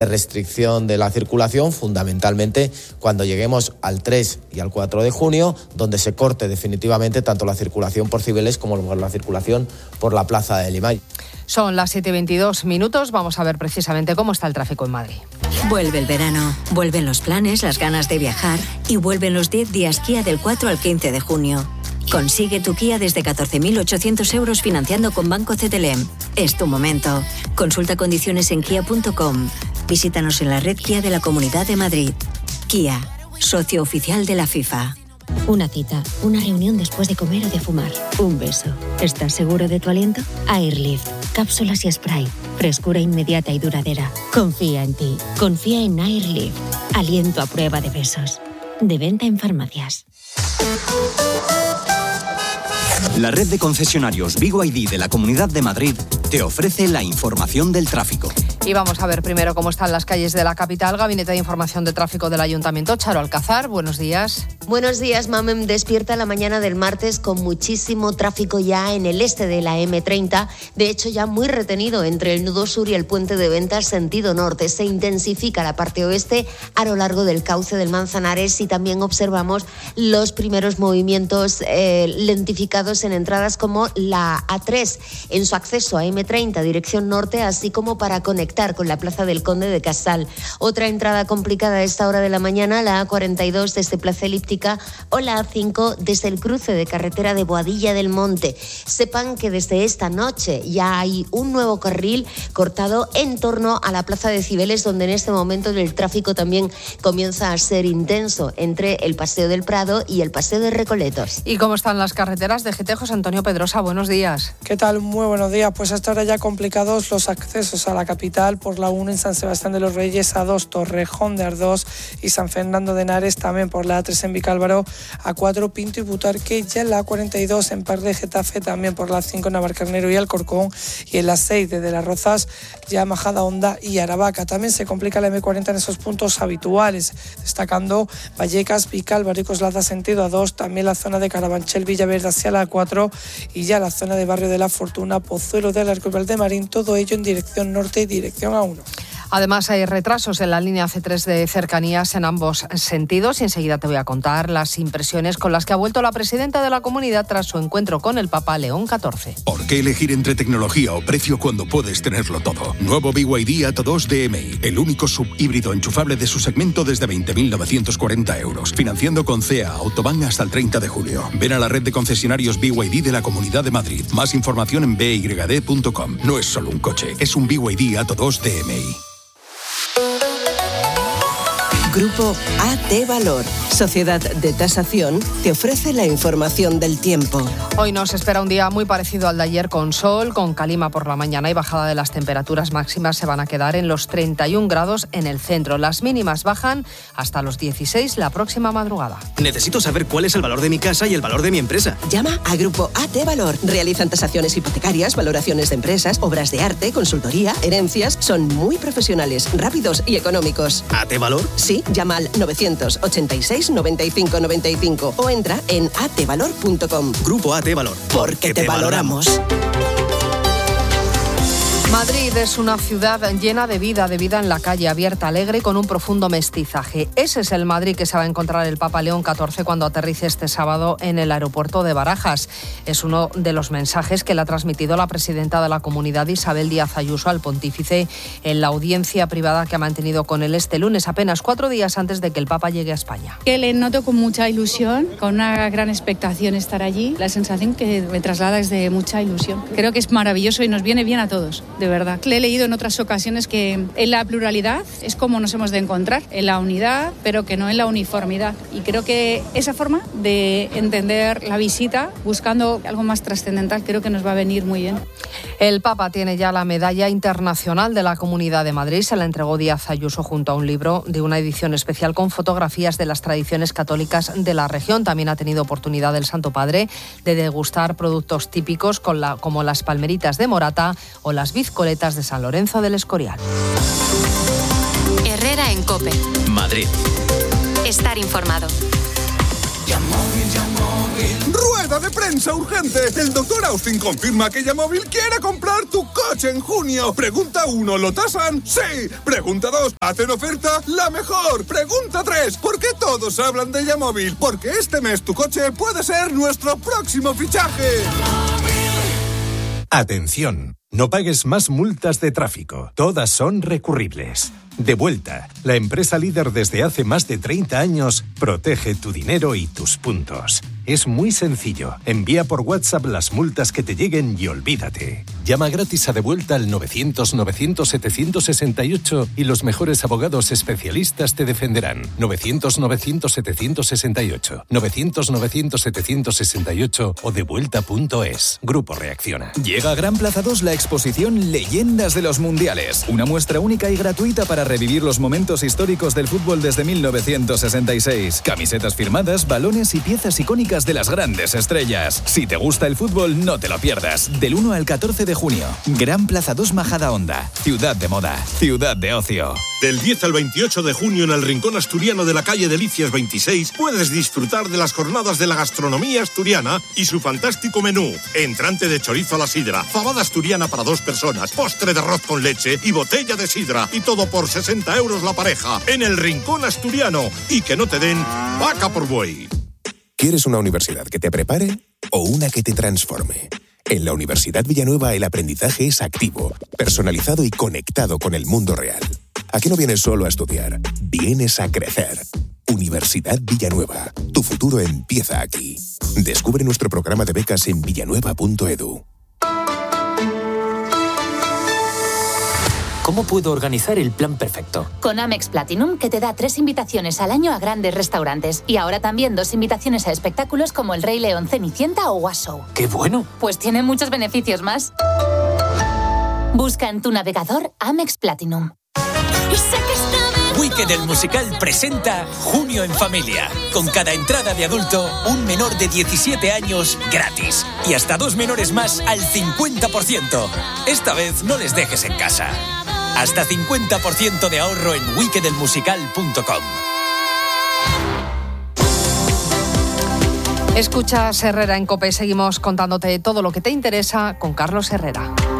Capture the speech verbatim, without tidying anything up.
restricción de la circulación, fundamentalmente cuando lleguemos al tres y al cuatro de junio, donde se corte definitivamente tanto la circulación por Cibeles como la circulación por la Plaza de Limay. Son las siete y veintidós minutos, vamos a ver precisamente cómo está el tráfico en Madrid. Vuelve el verano, vuelven los planes, las ganas de viajar y vuelven los diez días Kia del cuatro al quince de junio. Consigue tu Kia desde catorce mil ochocientos euros financiando con Banco C T L M. Es tu momento. Consulta condiciones en kia punto com. Visítanos en la red Kia de la Comunidad de Madrid. Kia, socio oficial de la FIFA. Una cita, una reunión después de comer o de fumar, un beso. ¿Estás seguro de tu aliento? Airlift, cápsulas y spray, frescura inmediata y duradera. Confía en ti, confía en Airlift. Aliento a prueba de besos. De venta en farmacias. La red de concesionarios B Y D de la Comunidad de Madrid te ofrece la información del tráfico. Y vamos a ver primero cómo están las calles de la capital. Gabinete de Información de Tráfico del Ayuntamiento. Charo Alcázar, buenos días. Buenos días, Mamem. Despierta la mañana del martes con muchísimo tráfico ya en el este de la eme treinta. De hecho, ya muy retenido entre el nudo sur y el puente de Ventas sentido norte. Se intensifica la parte oeste a lo largo del cauce del Manzanares y también observamos los primeros movimientos eh, lentificados en entradas como la A tres en su acceso a eme treinta dirección norte, así como para conectar con la Plaza del Conde de Casal. Otra entrada complicada a esta hora de la mañana, la A cuarenta y dos desde Plaza Elíptica o la A cinco desde el cruce de carretera de Boadilla del Monte. Sepan que desde esta noche ya hay un nuevo carril cortado en torno a la Plaza de Cibeles, donde en este momento el tráfico también comienza a ser intenso entre el Paseo del Prado y el Paseo de Recoletos. ¿Y cómo están las carreteras de G T? José Antonio Pedrosa, buenos días. ¿Qué tal? Muy buenos días. Pues hasta ahora ya complicados los accesos a la capital por la uno en San Sebastián de los Reyes, A dos Torrejón de Ardós y San Fernando de Henares, también por la A tres en Vicálvaro, A cuatro Pinto y Butarque, ya en la A cuarenta y dos en Parle Getafe, también por la A cinco en Navarcarnero y Alcorcón, y en la seis desde Las Rozas, ya Majada Honda y Aravaca. También se complica la eme cuarenta en esos puntos habituales, destacando Vallecas, Vicálvaro y Coslada sentido A dos, también la zona de Carabanchel, Villaverde hacia la A cuatro y ya la zona de Barrio de la Fortuna, Pozuelo del Arco y Valdemarín, todo ello en dirección norte y dirección A uno. Además, hay retrasos en la línea ce tres de cercanías en ambos sentidos y enseguida te voy a contar las impresiones con las que ha vuelto la presidenta de la comunidad tras su encuentro con el Papa León catorce. ¿Por qué elegir entre tecnología o precio cuando puedes tenerlo todo? Nuevo B Y D Atto dos de eme i, el único subhíbrido enchufable de su segmento desde veinte mil novecientos cuarenta euros. Financiando con C E A Autobahn hasta el treinta de julio. Ven a la red de concesionarios B Y D de la Comunidad de Madrid. Más información en b y d punto com. No es solo un coche, es un B Y D Atto dos de eme i. Grupo A T Valor, Sociedad de Tasación, te ofrece la información del tiempo. Hoy nos espera un día muy parecido al de ayer, con sol, con calima por la mañana y bajada de las temperaturas máximas. Se van a quedar en los treinta y un grados en el centro. Las mínimas bajan hasta los dieciséis la próxima madrugada. Necesito saber cuál es el valor de mi casa y el valor de mi empresa. Llama a Grupo A T Valor. Realizan tasaciones hipotecarias, valoraciones de empresas, obras de arte, consultoría, herencias. Son muy profesionales, rápidos y económicos. ¿A T Valor? Sí. Llama al novecientos ochenta y seis noventa y cinco noventa y cinco o entra en a t valor punto com. Grupo A T Valor. Porque te, te valoramos. Madrid es una ciudad llena de vida, de vida en la calle, abierta, alegre y con un profundo mestizaje. Ese es el Madrid que se va a encontrar el Papa León catorce cuando aterrice este sábado en el aeropuerto de Barajas. Es uno de los mensajes que le ha transmitido la presidenta de la comunidad, Isabel Díaz Ayuso, al pontífice en la audiencia privada que ha mantenido con él este lunes, apenas cuatro días antes de que el Papa llegue a España. Que le noto con mucha ilusión, con una gran expectación estar allí. La sensación que me traslada es de mucha ilusión. Creo que es maravilloso y nos viene bien a todos. De verdad. Le he leído en otras ocasiones que en la pluralidad es como nos hemos de encontrar, en la unidad, pero que no en la uniformidad. Y creo que esa forma de entender la visita, buscando algo más trascendental, creo que nos va a venir muy bien. El Papa tiene ya la medalla internacional de la Comunidad de Madrid. Se la entregó Díaz Ayuso junto a un libro de una edición especial con fotografías de las tradiciones católicas de la región. También ha tenido oportunidad el Santo Padre de degustar productos típicos con la, como las palmeritas de Morata o las bizcoletas de San Lorenzo del Escorial. Herrera en COPE. Madrid. Estar informado. Yamóvil, Yamóvil. ¡Rueda de prensa urgente! El doctor Austin confirma que Yamóvil quiere comprar tu coche en junio. Pregunta uno, ¿lo tasan? ¡Sí! Pregunta dos, ¿hacen oferta? ¡La mejor! Pregunta tres, ¿por qué todos hablan de Yamóvil? Porque este mes tu coche puede ser nuestro próximo fichaje. Atención, no pagues más multas de tráfico. Todas son recurribles. Devuelta, la empresa líder desde hace más de treinta años, protege tu dinero y tus puntos. Es muy sencillo. Envía por WhatsApp las multas que te lleguen y olvídate. Llama gratis a Devuelta al novecientos, novecientos, setecientos sesenta y ocho y los mejores abogados especialistas te defenderán. novecientos, novecientos, setecientos sesenta y ocho. novecientos, novecientos, setecientos sesenta y ocho o devuelta punto es. Grupo Reacciona. Llega a Gran Plaza dos la exposición Leyendas de los Mundiales. Una muestra única y gratuita para revivir los momentos históricos del fútbol desde mil novecientos sesenta y seis. Camisetas firmadas, balones y piezas icónicas de las grandes estrellas. Si te gusta el fútbol, no te lo pierdas. Del uno al catorce de junio. Gran Plaza dos Majadahonda. Ciudad de moda. Ciudad de ocio. Del diez al veintiocho de junio en el Rincón Asturiano de la calle Delicias veintiséis puedes disfrutar de las jornadas de la gastronomía asturiana y su fantástico menú. Entrante de chorizo a la sidra, fabada asturiana para dos personas, postre de arroz con leche y botella de sidra. Y todo por sesenta euros la pareja. En el Rincón Asturiano. Y que no te den vaca por buey. ¿Quieres una universidad que te prepare o una que te transforme? En la Universidad Villanueva el aprendizaje es activo, personalizado y conectado con el mundo real. Aquí no vienes solo a estudiar, vienes a crecer. Universidad Villanueva. Tu futuro empieza aquí. Descubre nuestro programa de becas en villanueva punto edu. ¿Cómo puedo organizar el plan perfecto? Con Amex Platinum, que te da tres invitaciones al año a grandes restaurantes. Y ahora también dos invitaciones a espectáculos como El Rey León, Cenicienta o Was Show. ¡Qué bueno! Pues tiene muchos beneficios más. Busca en tu navegador Amex Platinum. Wicked el musical presenta Junio en Familia. Con cada entrada de adulto, un menor de diecisiete años gratis. Y hasta dos menores más al cincuenta por ciento. Esta vez no les dejes en casa. Hasta cincuenta por ciento de ahorro en wicked el musical punto com. Escuchas Herrera en COPE. Seguimos contándote todo lo que te interesa con Carlos Herrera.